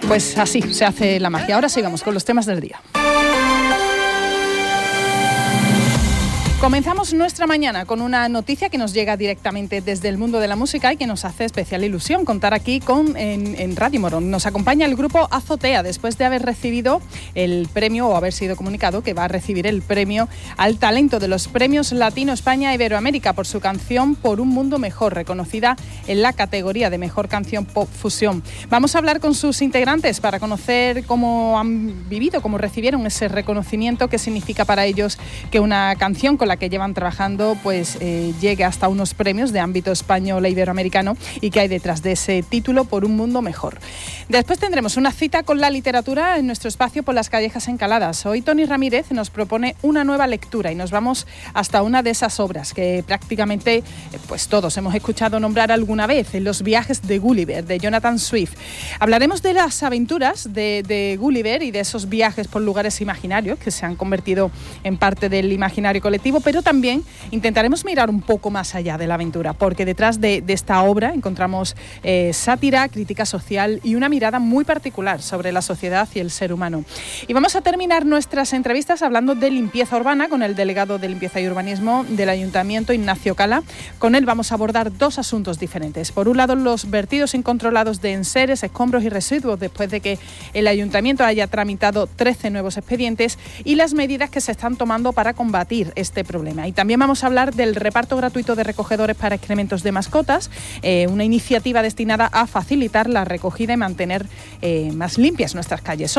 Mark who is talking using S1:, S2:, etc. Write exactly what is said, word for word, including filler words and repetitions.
S1: Pues así se hace la magia. Ahora sí vamos con los temas del día. Comenzamos nuestra mañana con una noticia que nos llega directamente desde el mundo de la música y que nos hace especial ilusión contar aquí con en, en Radio Morón. Nos acompaña el grupo Azotea después de haber recibido el premio o haber sido comunicado que va a recibir el premio al talento de los premios Latino España Iberoamérica por su canción Por un Mundo Mejor, reconocida en la categoría de Mejor Canción Pop Fusión. Vamos a hablar con sus integrantes para conocer cómo han vivido, cómo recibieron ese reconocimiento, qué significa para ellos que una canción con la que llevan trabajando pues eh, llegue hasta unos premios de ámbito español e iberoamericano y que hay detrás de ese título Por un Mundo Mejor. Después tendremos una cita con la literatura en nuestro espacio Por las Callejas Encaladas. Hoy Tony Ramírez nos propone una nueva lectura y nos vamos hasta una de esas obras que prácticamente pues todos hemos escuchado nombrar alguna vez, Los viajes de Gulliver, de Jonathan Swift. Hablaremos de las aventuras de, de Gulliver y de esos viajes por lugares imaginarios que se han convertido en parte del imaginario colectivo, pero también intentaremos mirar un poco más allá de la aventura, porque detrás de, de esta obra encontramos eh, sátira, crítica social y una mirada muy particular sobre la sociedad y el ser humano. Y vamos a terminar nuestras entrevistas hablando de limpieza urbana con el delegado de Limpieza y Urbanismo del Ayuntamiento, Ignacio Cala. Con él vamos a abordar dos asuntos diferentes. Por un lado, los vertidos incontrolados de enseres, escombros y residuos después de que el Ayuntamiento haya tramitado trece nuevos expedientes y las medidas que se están tomando para combatir este problema. Y también vamos a hablar del reparto gratuito de recogedores para excrementos de mascotas, eh, una iniciativa destinada a facilitar la recogida y mantener eh, más limpias nuestras calles.